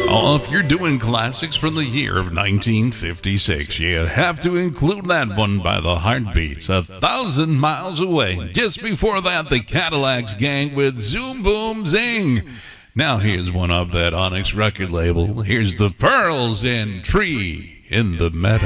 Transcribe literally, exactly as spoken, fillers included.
Oh, if you're doing classics from the year of nineteen fifty-six, you have to include that one by the Heartbeats, A Thousand Miles Away. Just before that, the Cadillacs Gang with Zoom Boom Zing. Now here's one of that Onyx record label. Here's the Pearls and Tree in the Meadow.